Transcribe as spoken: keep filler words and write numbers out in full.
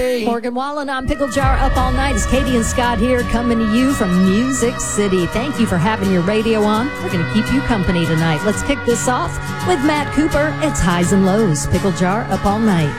Morgan Wallen on Pickle Jar Up All Night. It's Katie and Scott here coming to you from Music City. Thank you for having your radio on. We're going to keep you company tonight. Let's kick this off with Matt Cooper. It's Highs and Lows. Pickle Jar Up All Night.